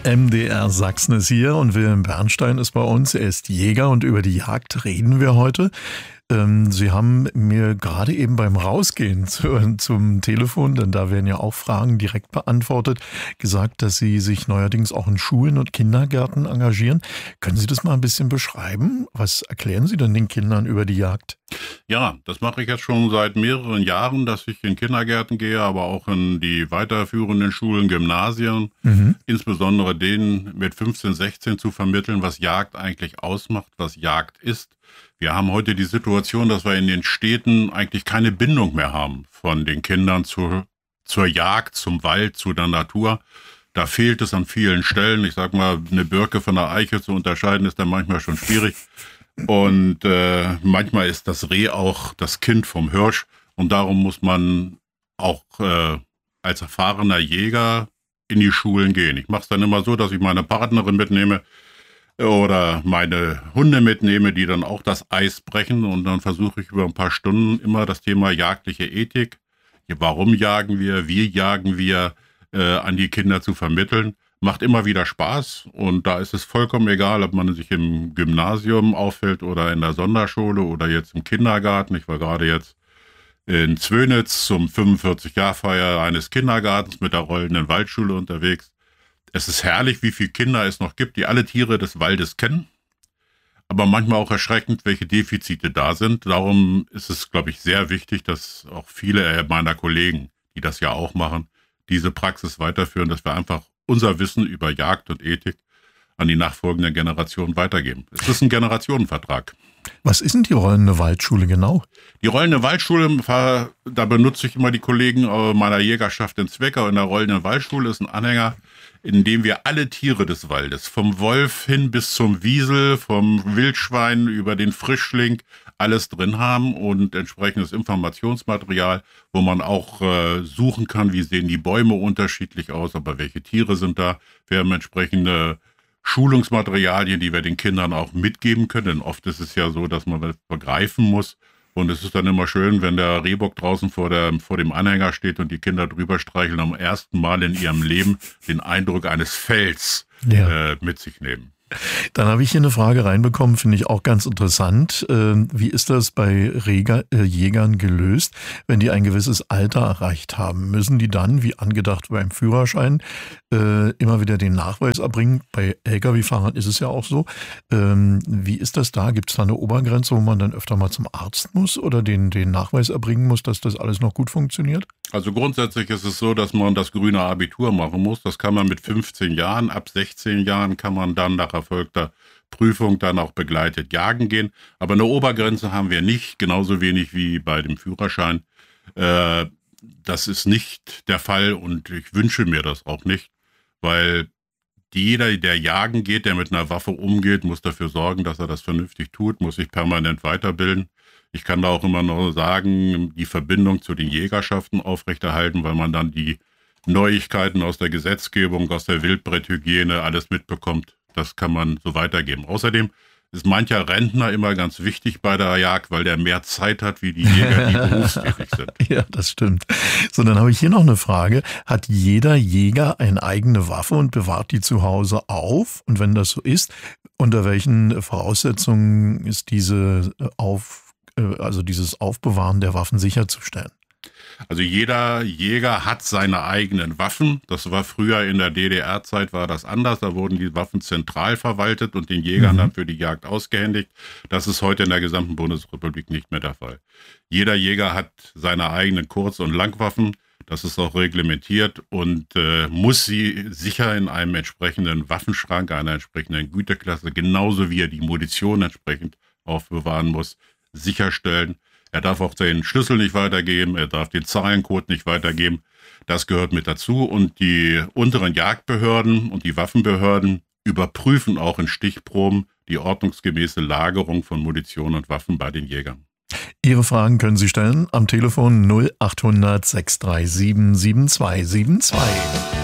MDR Sachsen ist hier und Wilhelm Bernstein ist bei uns. Er ist Jäger und über die Jagd reden wir heute. Sie haben mir gerade eben beim Rausgehen zum Telefon, denn da werden ja auch Fragen direkt beantwortet, gesagt, dass Sie sich neuerdings auch in Schulen und Kindergärten engagieren. Können Sie das mal ein bisschen beschreiben? Was erklären Sie denn den Kindern über die Jagd? Ja, das mache ich jetzt schon seit mehreren Jahren, dass ich in Kindergärten gehe, aber auch in die weiterführenden Schulen, Gymnasien, insbesondere denen mit 15, 16 zu vermitteln, was Jagd eigentlich ausmacht, was Jagd ist. Wir haben heute die Situation, dass wir in den Städten eigentlich keine Bindung mehr haben von den Kindern zur Jagd, zum Wald, zu der Natur. Da fehlt es an vielen Stellen. Ich sag mal, eine Birke von einer Eiche zu unterscheiden, ist dann manchmal schon schwierig. Und manchmal ist das Reh auch das Kind vom Hirsch. Und darum muss man auch als erfahrener Jäger in die Schulen gehen. Ich mache es dann immer so, dass ich meine Partnerin mitnehme oder meine Hunde mitnehme, die dann auch das Eis brechen. Und dann versuche ich über ein paar Stunden immer das Thema jagdliche Ethik, warum jagen wir, wie jagen wir, an die Kinder zu vermitteln. Macht immer wieder Spaß und da ist es vollkommen egal, ob man sich im Gymnasium aufhält oder in der Sonderschule oder jetzt im Kindergarten. Ich war gerade jetzt in Zwönitz zum 45-Jahr-Feier eines Kindergartens mit der rollenden Waldschule unterwegs. Es ist herrlich, wie viele Kinder es noch gibt, die alle Tiere des Waldes kennen, aber manchmal auch erschreckend, welche Defizite da sind. Darum ist es, glaube ich, sehr wichtig, dass auch viele meiner Kollegen, die das ja auch machen, diese Praxis weiterführen, dass wir einfach unser Wissen über Jagd und Ethik an die nachfolgenden Generationen weitergeben. Es ist ein Generationenvertrag. Was ist denn die rollende Waldschule genau? Die rollende Waldschule, da benutze ich immer die Kollegen meiner Jägerschaft in Zwickau. In der rollenden Waldschule ist ein Anhänger, in dem wir alle Tiere des Waldes, vom Wolf hin bis zum Wiesel, vom Wildschwein über den Frischling, alles drin haben und entsprechendes Informationsmaterial, wo man auch suchen kann, wie sehen die Bäume unterschiedlich aus, aber welche Tiere sind da. Wir haben entsprechende Schulungsmaterialien, die wir den Kindern auch mitgeben können, denn oft ist es ja so, dass man das begreifen muss. Und es ist dann immer schön, wenn der Rehbock draußen vor dem Anhänger steht und die Kinder drüber streicheln, am ersten Mal in ihrem Leben den Eindruck eines Fells mit sich nehmen. Dann habe ich hier eine Frage reinbekommen, finde ich auch ganz interessant. Wie ist das bei Jägern gelöst, wenn die ein gewisses Alter erreicht haben? Müssen die dann, wie angedacht beim Führerschein, immer wieder den Nachweis erbringen? Bei Lkw-Fahrern ist es ja auch so. Wie ist das da? Gibt es da eine Obergrenze, wo man dann öfter mal zum Arzt muss oder den Nachweis erbringen muss, dass das alles noch gut funktioniert? Also grundsätzlich ist es so, dass man das grüne Abitur machen muss. Das kann man mit 15 Jahren. Ab 16 Jahren kann man dann nach erfolgter Prüfung dann auch begleitet jagen gehen. Aber eine Obergrenze haben wir nicht, genauso wenig wie bei dem Führerschein. Das ist nicht der Fall und ich wünsche mir das auch nicht, weil jeder, der jagen geht, der mit einer Waffe umgeht, muss dafür sorgen, dass er das vernünftig tut, muss sich permanent weiterbilden. Ich kann da auch immer noch sagen, die Verbindung zu den Jägerschaften aufrechterhalten, weil man dann die Neuigkeiten aus der Gesetzgebung, aus der Wildbrethygiene alles mitbekommt. Das kann man so weitergeben. Außerdem ist mancher Rentner immer ganz wichtig bei der Jagd, weil der mehr Zeit hat wie die Jäger, die berufstätig sind. Ja, das stimmt. So, dann habe ich hier noch eine Frage. Hat jeder Jäger eine eigene Waffe und bewahrt die zu Hause auf? Und wenn das so ist, unter welchen Voraussetzungen ist dieses Aufbewahren der Waffen sicherzustellen? Also jeder Jäger hat seine eigenen Waffen. Das war früher in der DDR-Zeit war das anders. Da wurden die Waffen zentral verwaltet und den Jägern dann für die Jagd ausgehändigt. Das ist heute in der gesamten Bundesrepublik nicht mehr der Fall. Jeder Jäger hat seine eigenen Kurz- und Langwaffen. Das ist auch reglementiert und muss sie sicher in einem entsprechenden Waffenschrank, einer entsprechenden Güteklasse, genauso wie er die Munition entsprechend aufbewahren muss, sicherstellen. Er darf auch den Schlüssel nicht weitergeben, er darf den Zahlencode nicht weitergeben. Das gehört mit dazu und die unteren Jagdbehörden und die Waffenbehörden überprüfen auch in Stichproben die ordnungsgemäße Lagerung von Munition und Waffen bei den Jägern. Ihre Fragen können Sie stellen am Telefon 0800 637 7272.